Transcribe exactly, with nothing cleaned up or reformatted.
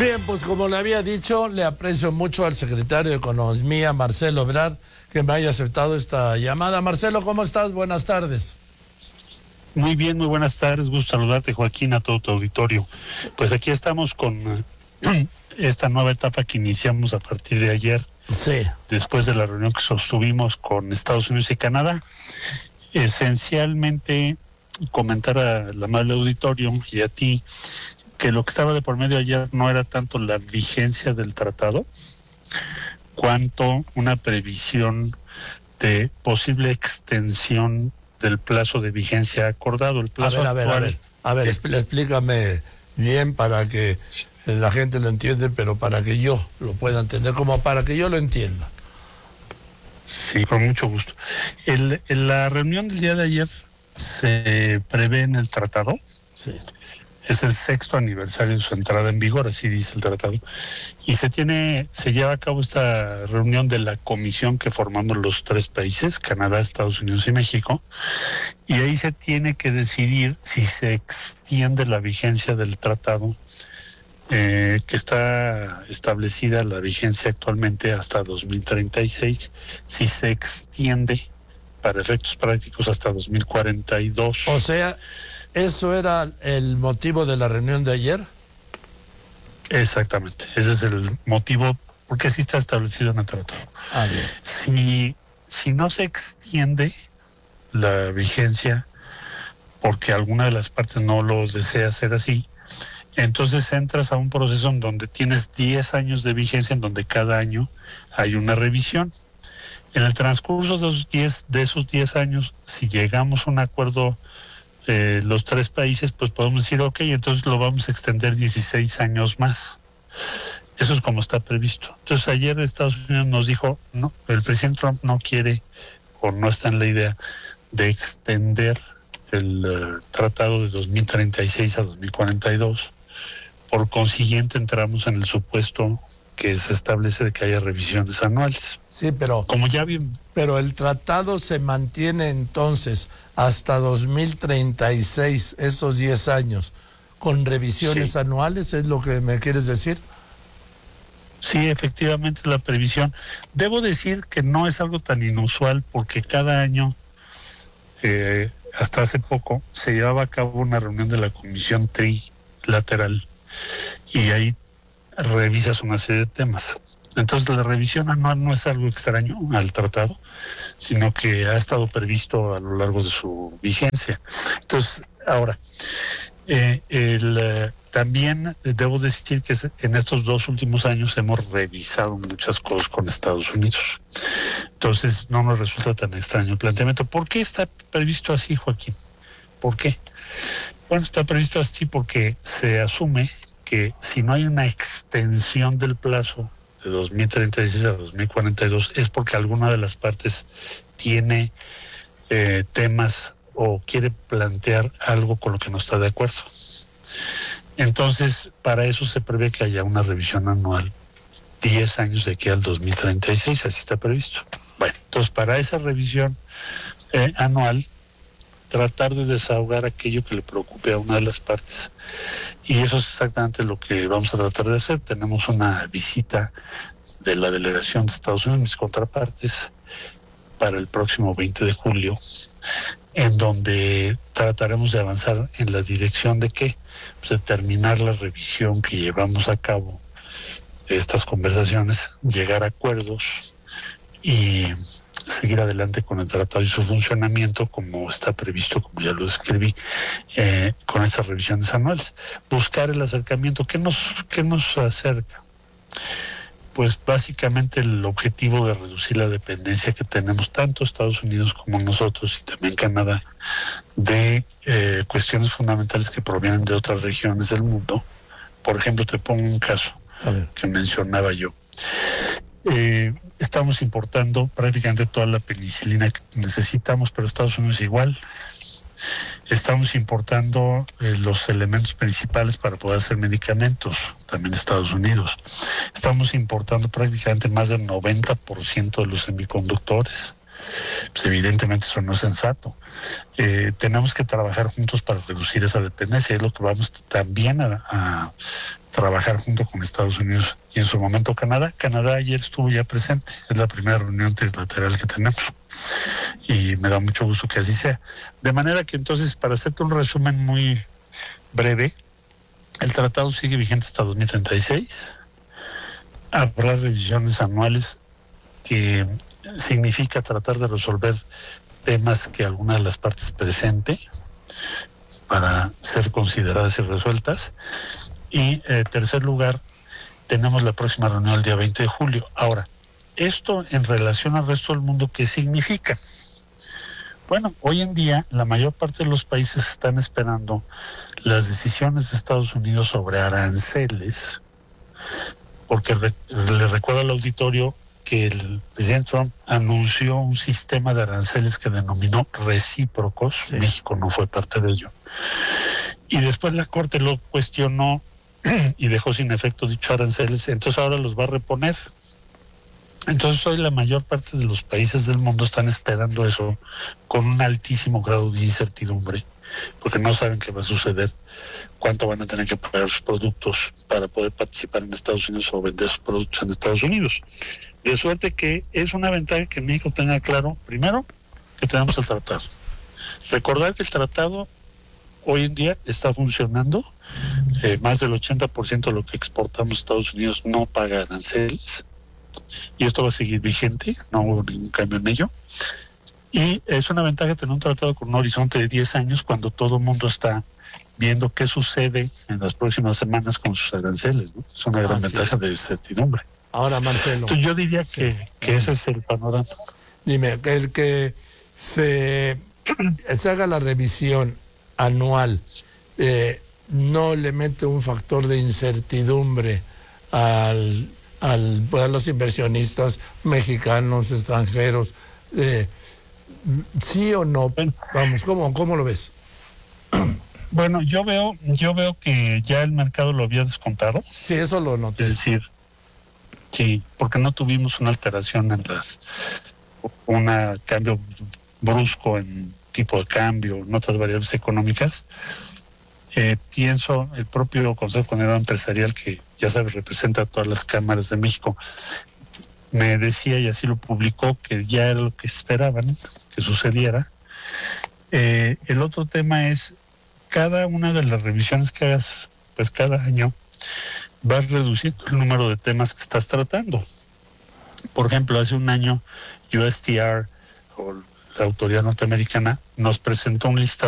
Bien, pues como le había dicho, le aprecio mucho al secretario de Economía, Marcelo Ebrard, que me haya aceptado esta llamada. Marcelo, ¿cómo estás? Buenas tardes. Muy bien, muy buenas tardes. Gusto saludarte, Joaquín, a todo tu auditorio. Pues aquí estamos con uh, esta nueva etapa que iniciamos a partir de ayer, sí. después de la reunión que sostuvimos con Estados Unidos y Canadá. Esencialmente, comentar al amable auditorio y a ti que lo que estaba de por medio ayer no era tanto la vigencia del tratado, cuanto una previsión de posible extensión del plazo de vigencia acordado. El plazo a ver, a ver, actual, a ver, a ver, expl- explícame bien para que la gente lo entienda, pero para que yo lo pueda entender, como para que yo lo entienda. Sí, con mucho gusto. El, en la reunión del día de ayer se prevé en el tratado, sí. Es el sexto aniversario de su entrada en vigor, así dice el tratado, y se tiene, se lleva a cabo esta reunión de la comisión que formamos los tres países, Canadá, Estados Unidos y México, y ahí se tiene que decidir si se extiende la vigencia del tratado, eh, que está establecida la vigencia actualmente hasta dos mil treinta y seis, si se extiende para efectos prácticos hasta dos mil cuarenta y dos. O sea, ¿eso era el motivo de la reunión de ayer? Exactamente, ese es el motivo, porque así está establecido en el tratado. Ah, bien. Si, si no se extiende la vigencia, porque alguna de las partes no lo desea hacer así, entonces entras a un proceso en donde tienes diez años de vigencia, en donde cada año hay una revisión. En el transcurso de esos diez, de esos diez años, si llegamos a un acuerdo Eh, los tres países, pues podemos decir, ok, entonces lo vamos a extender dieciséis años más. Eso es como está previsto. Entonces ayer Estados Unidos nos dijo, no, el presidente Trump no quiere o no está en la idea de extender el uh, tratado de dos mil treinta y seis a dos mil cuarenta y dos. Por consiguiente entramos en el supuesto que se establece de que haya revisiones anuales. Sí, pero como ya bien, pero el tratado se mantiene entonces hasta dos mil treinta y seis, esos diez años, con revisiones sí. anuales, ¿es lo que me quieres decir? Sí, efectivamente la previsión. Debo decir que no es algo tan inusual porque cada año, eh, hasta hace poco, se llevaba a cabo una reunión de la Comisión Trilateral y ahí revisas una serie de temas. Entonces la revisión anual no es algo extraño al tratado, sino que ha estado previsto a lo largo de su vigencia. Entonces, ahora, eh, el, eh, también debo decir que en estos dos últimos años hemos revisado muchas cosas con Estados Unidos. Entonces no nos resulta tan extraño el planteamiento. ¿Por qué está previsto así, Joaquín? ¿Por qué? Bueno, está previsto así porque se asume que si no hay una extensión del plazo de dos mil treinta y seis a dos mil cuarenta y dos es porque alguna de las partes tiene eh, temas o quiere plantear algo con lo que no está de acuerdo. Entonces, para eso se prevé que haya una revisión anual, diez años de aquí al dos mil treinta y seis, así está previsto. Bueno, entonces para esa revisión eh, anual, tratar de desahogar aquello que le preocupe a una de las partes. Y eso es exactamente lo que vamos a tratar de hacer. Tenemos una visita de la delegación de Estados Unidos, mis contrapartes, para el próximo veinte de julio, en donde trataremos de avanzar en la dirección de qué, pues de terminar la revisión que llevamos a cabo, estas conversaciones, llegar a acuerdos y seguir adelante con el tratado y su funcionamiento como está previsto, como ya lo escribí, eh, con estas revisiones anuales. Buscar el acercamiento. ¿Qué nos, qué nos acerca? Pues básicamente el objetivo de reducir la dependencia que tenemos tanto Estados Unidos como nosotros y también Canadá de eh, cuestiones fundamentales que provienen de otras regiones del mundo. Por ejemplo, te pongo un caso que mencionaba yo. Eh, estamos importando prácticamente toda la penicilina que necesitamos, pero Estados Unidos igual. Estamos importando eh, los elementos principales para poder hacer medicamentos, también Estados Unidos. Estamos importando prácticamente más del noventa por ciento de los semiconductores. Pues evidentemente eso no es sensato. Eh, tenemos que trabajar juntos para reducir esa dependencia, es lo que vamos también a, a trabajar junto con Estados Unidos y en su momento Canadá. Canadá ayer estuvo ya presente, es la primera reunión trilateral que tenemos y me da mucho gusto que así sea. De manera que entonces, para hacerte un resumen muy breve, el tratado sigue vigente hasta dos mil treinta y seis. Habrá revisiones anuales que significa tratar de resolver temas que alguna de las partes presente para ser consideradas y resueltas. Y en eh, tercer lugar, tenemos la próxima reunión el día veinte de julio. Ahora, esto en relación al resto del mundo, ¿qué significa? Bueno, hoy en día la mayor parte de los países están esperando las decisiones de Estados Unidos sobre aranceles, porque re, le recuerdo al auditorio que el presidente Trump anunció un sistema de aranceles que denominó recíprocos. Sí. México no fue parte de ello. Y después la Corte lo cuestionó y dejó sin efecto dichos aranceles, entonces ahora los va a reponer. Entonces hoy la mayor parte de los países del mundo están esperando eso con un altísimo grado de incertidumbre, porque no saben qué va a suceder, cuánto van a tener que pagar sus productos para poder participar en Estados Unidos o vender sus productos en Estados Unidos. De suerte que es una ventaja que México tenga claro, primero, que tenemos el tratado. Recordar que el tratado hoy en día está funcionando, eh, más del ochenta por ciento de lo que exportamos a Estados Unidos no paga aranceles, y esto va a seguir vigente, no hubo ningún cambio en ello. Y es una ventaja tener un tratado con un horizonte de diez años cuando todo el mundo está viendo qué sucede en las próximas semanas con sus aranceles, ¿no? Es una gran ah, ventaja sí. de certidumbre. Ahora, Marcelo. Entonces, yo diría sí. que, que ese es el panorama. Dime, que el que se, se haga la revisión anual, eh, ¿no le mete un factor de incertidumbre al, al, a los inversionistas mexicanos, extranjeros? Eh, ¿Sí o no? Vamos, ¿cómo, cómo lo ves? Bueno, yo veo, yo veo que ya el mercado lo había descontado. Sí, eso lo noté. Es decir, sí, porque no tuvimos una alteración en las, un cambio brusco en tipo de cambio, en otras variables económicas. Eh, pienso, el propio Consejo Coordinador Empresarial, que ya sabes, representa a todas las cámaras de México, me decía, y así lo publicó, que ya era lo que esperaban que sucediera. Eh, el otro tema es, cada una de las revisiones que hagas, pues cada año, vas reduciendo el número de temas que estás tratando. Por ejemplo, hace un año, U S T R, o la autoridad norteamericana, nos presentó un listado